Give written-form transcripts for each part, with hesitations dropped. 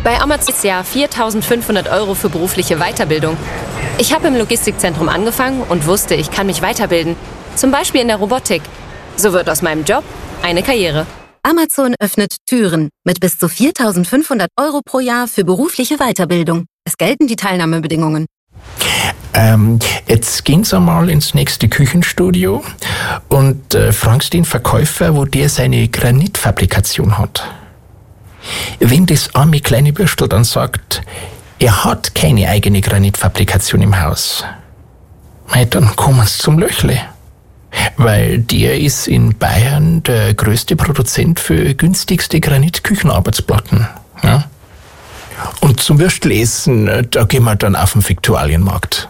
Bei Amazon ist ja 4.500 € für berufliche Weiterbildung. Ich habe im Logistikzentrum angefangen und wusste, ich kann mich weiterbilden. Zum Beispiel in der Robotik. So wird aus meinem Job eine Karriere. Amazon öffnet Türen mit bis zu 4.500 € pro Jahr für berufliche Weiterbildung. Es gelten die Teilnahmebedingungen. Jetzt gehen Sie mal ins nächste Küchenstudio und fragen Sie den Verkäufer, wo der seine Granitfabrikation hat. Wenn das arme kleine Würstel dann sagt, er hat keine eigene Granitfabrikation im Haus, dann kommen Sie zum Löchle. Weil der ist in Bayern der größte Produzent für günstigste Granitküchenarbeitsplatten. Ja? Und zum Würstelessen, da gehen wir dann auf den Viktualienmarkt.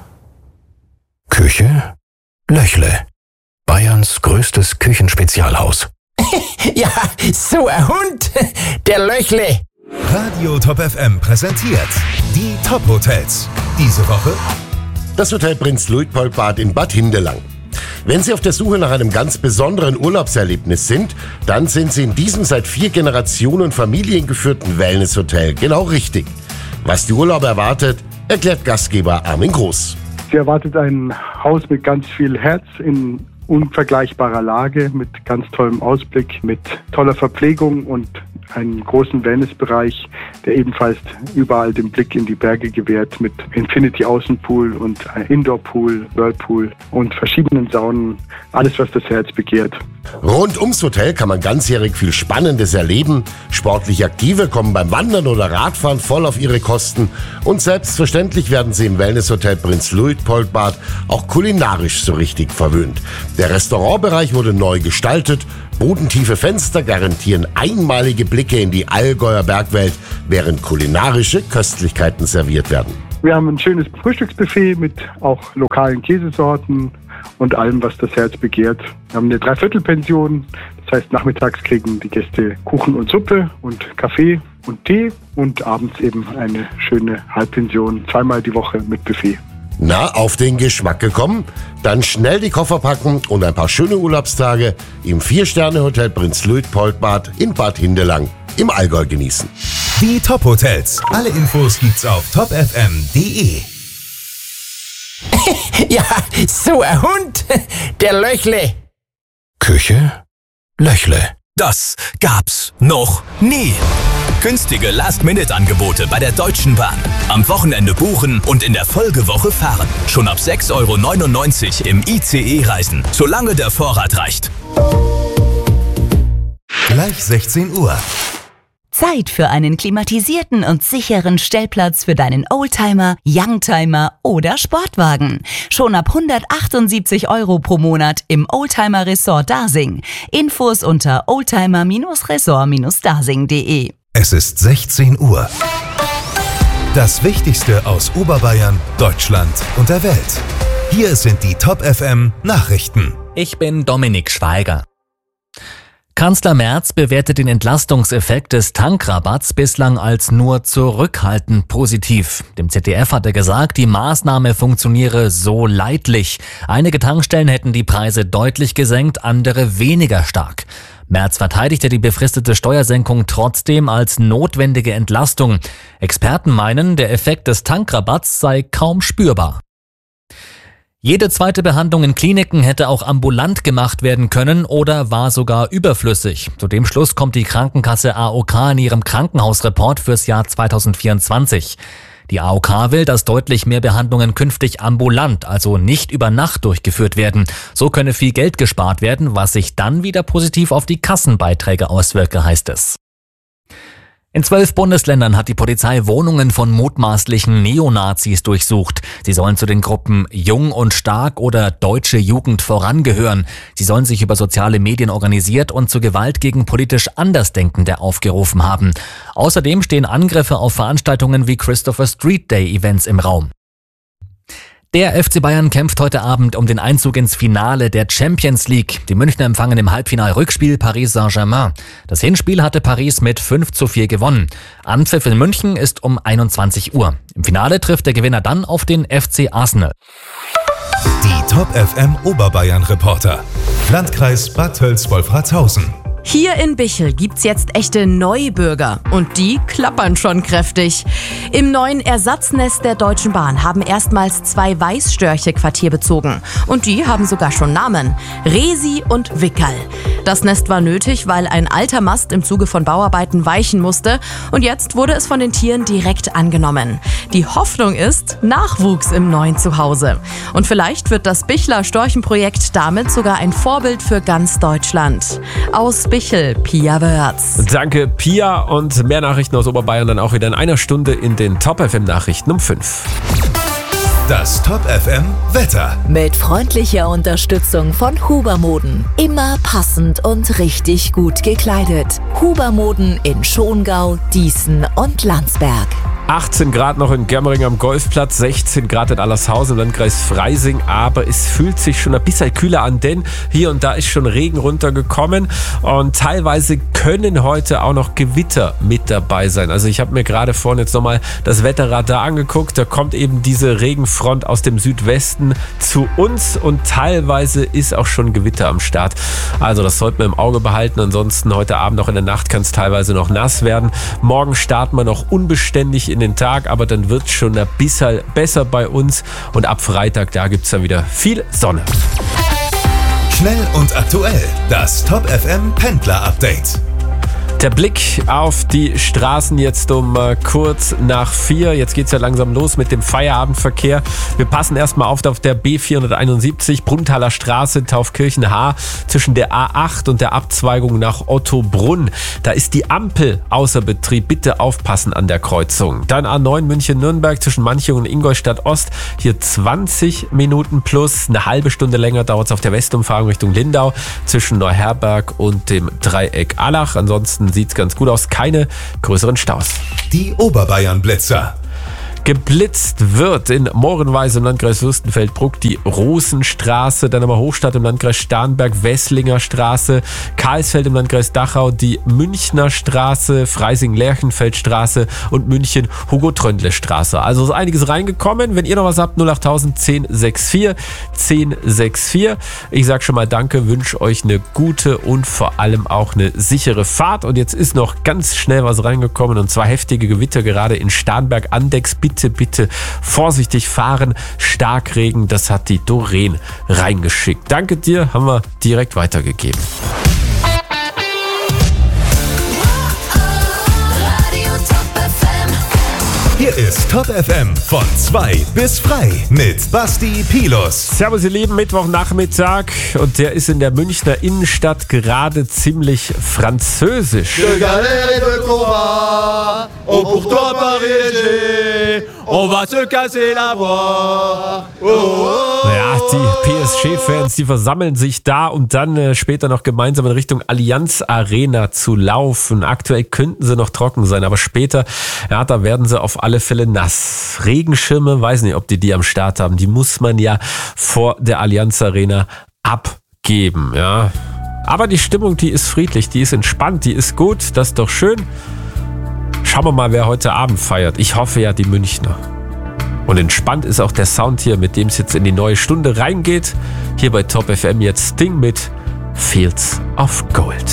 Küche Löchle. Bayerns größtes Küchenspezialhaus. Ja, so ein Hund, der Löchle. Radio Top FM präsentiert die Top Hotels. Diese Woche das Hotel Prinz Luitpoldbad in Bad Hindelang. Wenn Sie auf der Suche nach einem ganz besonderen Urlaubserlebnis sind, dann sind Sie in diesem seit 4 Generationen familiengeführten Wellnesshotel genau richtig. Was die Urlauber erwartet, erklärt Gastgeber Armin Groß. Sie erwartet ein Haus mit ganz viel Herz in unvergleichbarer Lage, mit ganz tollem Ausblick, mit toller Verpflegung und einen großen Wellnessbereich, der ebenfalls überall den Blick in die Berge gewährt, mit Infinity Außenpool und Indoorpool, Whirlpool und verschiedenen Saunen. Alles, was das Herz begehrt. Rund ums Hotel kann man ganzjährig viel Spannendes erleben. Sportlich Aktive kommen beim Wandern oder Radfahren voll auf ihre Kosten. Und selbstverständlich werden sie im Wellnesshotel Prinz Luitpoldbad auch kulinarisch so richtig verwöhnt. Der Restaurantbereich wurde neu gestaltet. Bodentiefe Fenster garantieren einmalige Blicke in die Allgäuer Bergwelt, während kulinarische Köstlichkeiten serviert werden. Wir haben ein schönes Frühstücksbuffet mit auch lokalen Käsesorten und allem, was das Herz begehrt. Wir haben eine Dreiviertelpension, das heißt nachmittags kriegen die Gäste Kuchen und Suppe und Kaffee und Tee und abends eben eine schöne Halbpension, 2-mal die Woche mit Buffet. Na, auf den Geschmack gekommen? Dann schnell die Koffer packen und ein paar schöne Urlaubstage im 4-Sterne-Hotel Prinz Luitpoldbad in Bad Hindelang im Allgäu genießen. die Top Hotels. Alle Infos gibt's auf topfm.de. Ja, so ein Hund, der Löchle. Küche Löchle. Das gab's noch nie. Günstige Last-Minute-Angebote bei der Deutschen Bahn. Am Wochenende buchen und in der Folgewoche fahren. Schon ab 6,99 € im ICE reisen, solange der Vorrat reicht. Gleich 16 Uhr. Zeit für einen klimatisierten und sicheren Stellplatz für deinen Oldtimer, Youngtimer oder Sportwagen. Schon ab 178 € pro Monat im Oldtimer Resort Dasing. Infos unter oldtimer-resort-dasing.de. Es ist 16 Uhr. Das Wichtigste aus Oberbayern, Deutschland und der Welt. Hier sind die Top FM Nachrichten. Ich bin Dominik Schweiger. Kanzler Merz bewertet den Entlastungseffekt des Tankrabatts bislang als nur zurückhaltend positiv. Dem ZDF hat er gesagt, die Maßnahme funktioniere so leidlich. Einige Tankstellen hätten die Preise deutlich gesenkt, andere weniger stark. Merz verteidigte die befristete Steuersenkung trotzdem als notwendige Entlastung. Experten meinen, der Effekt des Tankrabatts sei kaum spürbar. Jede zweite Behandlung in Kliniken hätte auch ambulant gemacht werden können oder war sogar überflüssig. Zu dem Schluss kommt die Krankenkasse AOK in ihrem Krankenhausreport fürs Jahr 2024. Die AOK will, dass deutlich mehr Behandlungen künftig ambulant, also nicht über Nacht durchgeführt werden. So könne viel Geld gespart werden, was sich dann wieder positiv auf die Kassenbeiträge auswirke, heißt es. In 12 Bundesländern hat die Polizei Wohnungen von mutmaßlichen Neonazis durchsucht. Sie sollen zu den Gruppen Jung und Stark oder Deutsche Jugend vorangehören. Sie sollen sich über soziale Medien organisiert und zu Gewalt gegen politisch Andersdenkende aufgerufen haben. Außerdem stehen Angriffe auf Veranstaltungen wie Christopher Street Day Events im Raum. Der FC Bayern kämpft heute Abend um den Einzug ins Finale der Champions League. Die Münchner empfangen im Halbfinal-Rückspiel Paris Saint-Germain. Das Hinspiel hatte Paris mit 5:4 gewonnen. Anpfiff in München ist um 21 Uhr. Im Finale trifft der Gewinner dann auf den FC Arsenal. Die Top FM Oberbayern Reporter. Landkreis Bad Tölz-Wolfratshausen. Hier in Bichl gibt's jetzt echte Neubürger und die klappern schon kräftig. Im neuen Ersatznest der Deutschen Bahn haben erstmals 2 Weißstörche Quartier bezogen und die haben sogar schon Namen: Resi und Wickerl. Das Nest war nötig, weil ein alter Mast im Zuge von Bauarbeiten weichen musste und jetzt wurde es von den Tieren direkt angenommen. Die Hoffnung ist Nachwuchs im neuen Zuhause. Und vielleicht wird das Bichler Storchenprojekt damit sogar ein Vorbild für ganz Deutschland. Aus Bichl, Pia Wörz. Danke, Pia. Und mehr Nachrichten aus Oberbayern dann auch wieder in einer Stunde in den Top FM Nachrichten um 5. Das Top FM Wetter. Mit freundlicher Unterstützung von Huber-Moden. Immer passend und richtig gut gekleidet. Huber-Moden in Schongau, Dießen und Landsberg. 18 Grad noch in Germering am Golfplatz, 16 Grad in Allershausen im Landkreis Freising, aber es fühlt sich schon ein bisschen kühler an, denn hier und da ist schon Regen runtergekommen und teilweise können heute auch noch Gewitter mit dabei sein. Also ich habe mir gerade vorhin jetzt nochmal das Wetterradar angeguckt, da kommt eben diese Regenfront aus dem Südwesten zu uns und teilweise ist auch schon Gewitter am Start. Also das sollten wir im Auge behalten, ansonsten heute Abend noch in der Nacht kann es teilweise noch nass werden. Morgen starten wir noch unbeständig in den Tag, aber dann wird es schon ein bisschen besser bei uns und ab Freitag, da gibt es dann wieder viel Sonne. Schnell und aktuell, das Top FM Pendler Update. Der Blick auf die Straßen jetzt um kurz nach 4. Jetzt geht's ja langsam los mit dem Feierabendverkehr. Wir passen erstmal auf der B471 Brunntaler Straße, Taufkirchen-Haar, zwischen der A8 und der Abzweigung nach Ottobrunn. Da ist die Ampel außer Betrieb. Bitte aufpassen an der Kreuzung. Dann A9 München-Nürnberg zwischen Manching und Ingolstadt-Ost. Hier 20 Minuten plus. Eine halbe Stunde länger dauert es auf der Westumfahrung Richtung Lindau zwischen Neuherberg und dem Dreieck Allach. Ansonsten sieht es ganz gut aus. Keine größeren Staus. Die Oberbayern-Blitzer. Geblitzt wird in Mohrenweise im Landkreis Fürstenfeldbruck die Rosenstraße, dann aber Hochstadt im Landkreis Starnberg, Wesslinger Straße, Karlsfeld im Landkreis Dachau, die Münchner Straße, Freising-Lerchenfeldstraße und München Hugo-Tröndle Straße. Also ist einiges reingekommen. Wenn ihr noch was habt, 08000 1064 1064. Ich sag schon mal danke, wünsche euch eine gute und vor allem auch eine sichere Fahrt. Und jetzt ist noch ganz schnell was reingekommen und zwar heftige Gewitter gerade in Starnberg-Andex. Bitte vorsichtig fahren. Starkregen, das hat die Doreen reingeschickt. Danke dir, haben wir direkt weitergegeben. Hier ist Top FM von 2 bis frei mit Basti Pilus. Servus ihr Lieben, Mittwochnachmittag und der ist in der Münchner Innenstadt gerade ziemlich französisch. Ja, die PSG-Fans, die versammeln sich da, um dann später noch gemeinsam in Richtung Allianz Arena zu laufen. Aktuell könnten sie noch trocken sein, aber später, ja, da werden sie auf alle Fälle nass. Regenschirme, weiß nicht, ob die am Start haben. Die muss man ja vor der Allianz Arena abgeben, ja. Aber die Stimmung, die ist friedlich, die ist entspannt, die ist gut, das ist doch schön. Schauen wir mal, wer heute Abend feiert. Ich hoffe ja, die Münchner. Und entspannt ist auch der Sound hier, mit dem es jetzt in die neue Stunde reingeht. Hier bei Top FM jetzt Sting mit Fields of Gold.